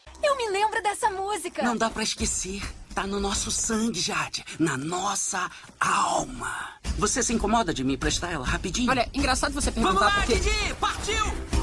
Eu me lembro dessa música. Não dá pra esquecer. Tá no nosso sangue, Jade. Na nossa alma. Você se incomoda de me emprestar ela rapidinho? Olha, engraçado você Vamos perguntar lá, porque... Didi! Partiu!